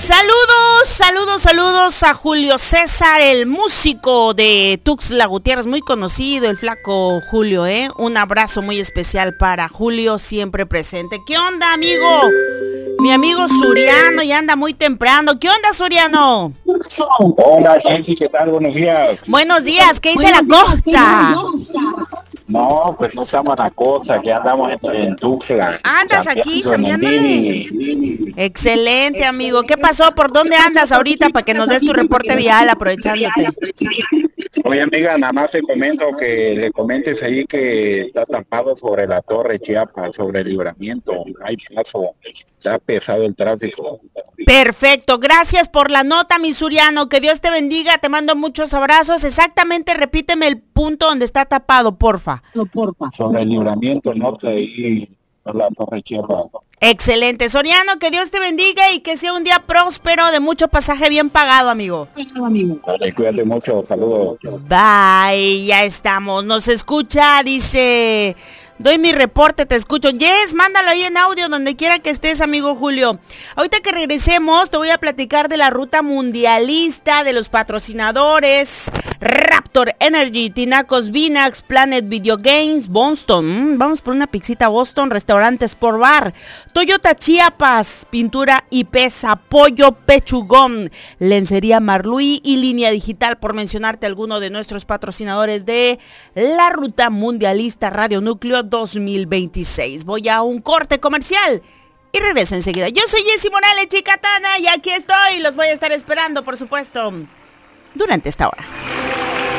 Saludos a Julio César, el músico de Tuxtla Gutiérrez, muy conocido, el flaco Julio, ¿eh? Un abrazo muy especial para Julio, siempre presente. ¿Qué onda, amigo? Mi amigo Suriano ya anda muy temprano. ¿Qué onda, Suriano? Hola, Jensi, ¿qué tal? Buenos días. Buenos días, ¿qué dice la costa? No, pues no estamos en la costa, que andamos en Tuxtla. ¿Andas aquí cambiándole? Excelente, amigo. ¿Qué pasó? ¿Por dónde andas ahorita para que nos des tu reporte vial aprovechándote? Oye, amiga, nada más te comento que le comentes ahí que está tapado sobre la Torre Chiapas, sobre el Libramiento. Hay paso, está pesado el tráfico. Perfecto, gracias por la nota, mi Suriano. Que Dios te bendiga, te mando muchos abrazos. Exactamente, repíteme el punto donde está tapado, porfa. Sobre el Libramiento Norte y la Torre Chiapas. Excelente, Soriano, que Dios te bendiga y que sea un día próspero de mucho pasaje bien pagado, amigo. Vale, cuídate mucho, saludos. Bye, ya estamos. Nos escucha, dice... Doy mi reporte, te escucho. Yes, mándalo ahí en audio, donde quiera que estés, amigo Julio. Ahorita que regresemos, te voy a platicar de la ruta mundialista, de los patrocinadores, Raptor Energy, Tinacos Vinax, Planet Video Games, Boston. Vamos por una pixita a Boston, Restaurante Sport Bar, Toyota Chiapas, Pintura y Pesa, Pollo Pechugón, Lencería Marluí y Línea Digital, por mencionarte alguno de nuestros patrocinadores de la ruta mundialista Radio Núcleo 2026. Voy a un corte comercial y regreso enseguida. Yo soy Jessy Morales, Chicatana, y aquí estoy. Los voy a estar esperando, por supuesto, durante esta hora.